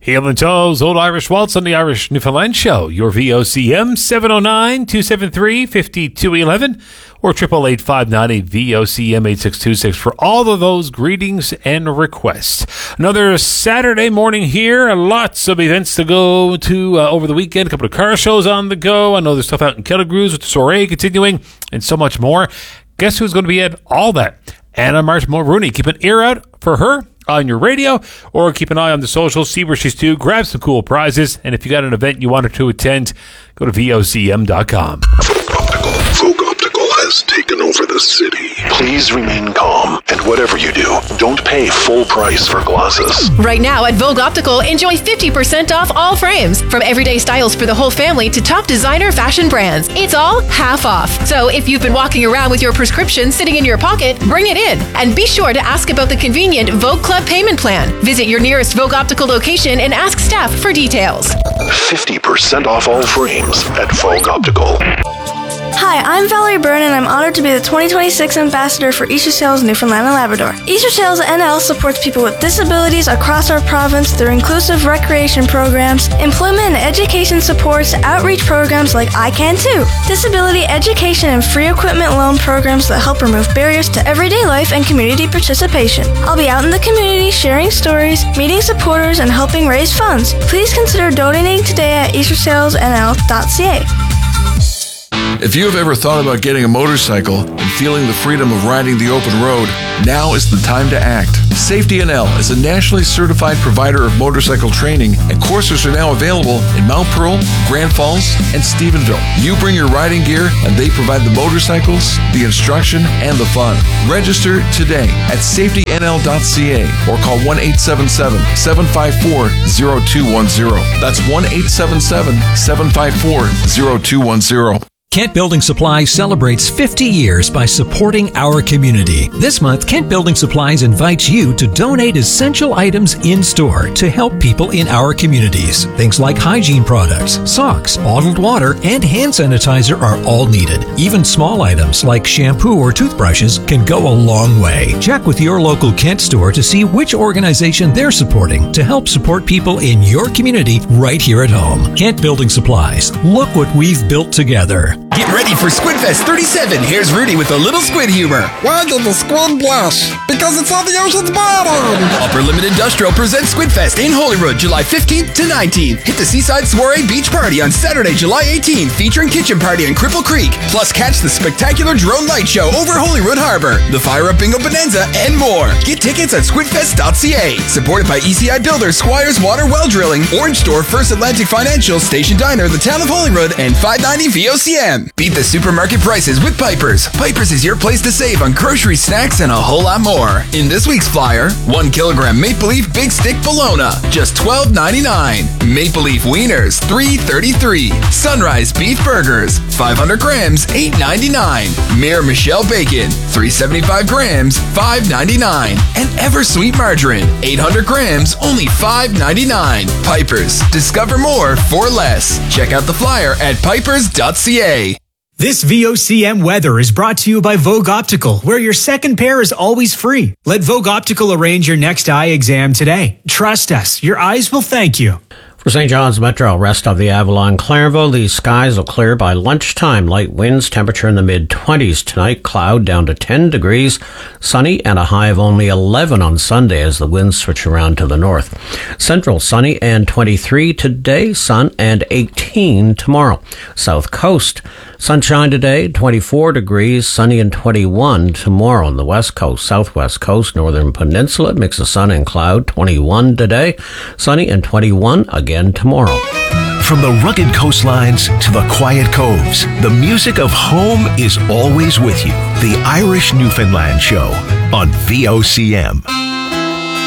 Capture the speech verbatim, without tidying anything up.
Heel and Toes, Old Irish Waltz on the Irish Newfoundland Show. Your V O C M, seven oh nine, two seven three, five two one one or triple eight five nine eight V O C M eight six two six for all of those greetings and requests. Another Saturday morning here. Lots of events to go to uh, over the weekend. A couple of car shows on the go. I know there's stuff out in Kelligrews with the soiree continuing and so much more. Guess who's going to be at all that? Anna March Mulrooney. Keep an ear out for her on your radio, or keep an eye on the socials, see where she's to, grab some cool prizes, and if you got an event you want her to attend, go to V O C M dot com. Optical. Vogue Optical has taken over the city. Please remain calm, and whatever you do, don't pay full price for glasses. Right now at Vogue Optical, enjoy fifty percent off all frames. From everyday styles for the whole family to top designer fashion brands. It's all half off. So if you've been walking around with your prescription sitting in your pocket, bring it in. And be sure to ask about the convenient Vogue Club payment plan. Visit your nearest Vogue Optical location and ask staff for details. fifty percent off all frames at Vogue Optical. Hi, I'm Valerie Byrne, and I'm honored to be the twenty twenty-six Ambassador for Easter Sales Newfoundland and Labrador. Easter Sales N L supports people with disabilities across our province through inclusive recreation programs, employment and education supports, outreach programs like I Can Too, disability education and free equipment loan programs that help remove barriers to everyday life and community participation. I'll be out in the community sharing stories, meeting supporters, and helping raise funds. Please consider donating today at easter sales n l dot c a. If you have ever thought about getting a motorcycle and feeling the freedom of riding the open road, now is the time to act. Safety N L is a nationally certified provider of motorcycle training, and courses are now available in Mount Pearl, Grand Falls, and Stephenville. You bring your riding gear, and they provide the motorcycles, the instruction, and the fun. Register today at safety n l dot c a or call one eight seven seven, seven five four, zero two one zero. That's one eight seven seven, seven five four, zero two one zero. Kent Building Supplies celebrates fifty years by supporting our community. This month, Kent Building Supplies invites you to donate essential items in-store to help people in our communities. Things like hygiene products, socks, bottled water, and hand sanitizer are all needed. Even small items like shampoo or toothbrushes can go a long way. Check with your local Kent store to see which organization they're supporting to help support people in your community right here at home. Kent Building Supplies. Look what we've built together. Get ready for Squidfest thirty-seven. Here's Rudy with a little squid humor. Why did the squid blush? Because it's on the ocean's bottom. Upper Limit Industrial presents Squidfest in Holyrood, July fifteenth to nineteenth. Hit the Seaside Soiree Beach Party on Saturday, July eighteenth, featuring Kitchen Party in Cripple Creek. Plus, catch the spectacular drone light show over Holyrood Harbor, the Fire Up Bingo Bonanza, and more. Get tickets at squidfest dot c a. Supported by E C I Builders, Squires Water Well Drilling, Orange Store, First Atlantic Financial, Station Diner, the Town of Holyrood, and five ninety V O C M. Beat the supermarket prices with Piper's. Piper's is your place to save on grocery, snacks, and a whole lot more. In this week's flyer, one kilogram Maple Leaf Big Stick Bologna, just twelve ninety-nine. Maple Leaf Wieners, three thirty-three. Sunrise Beef Burgers, five hundred grams, eight ninety-nine. Mayor Michelle Bacon, three seventy-five grams, five ninety-nine. And Eversweet Margarine, eight hundred grams, only five ninety-nine. Piper's. Discover more for less. Check out the flyer at pipers dot c a. This V O C M weather is brought to you by Vogue Optical, where your second pair is always free. Let Vogue Optical arrange your next eye exam today. Trust us, your eyes will thank you. For Saint John's Metro, rest of the Avalon, Clarenville, these skies will clear by lunchtime. Light winds, temperature in the mid-twenties tonight. Cloud down to ten degrees. Sunny and a high of only eleven on Sunday as the winds switch around to the north. Central, sunny and twenty-three today. Sun and eighteen tomorrow. South Coast, sunshine today, twenty-four degrees. Sunny and twenty-one tomorrow. On the west coast, southwest coast, northern peninsula, mix of sun and cloud, twenty-one today. Sunny and twenty-one again tomorrow. From the rugged coastlines to the quiet coves, the music of home is always with you. The Irish Newfoundland Show on V O C M.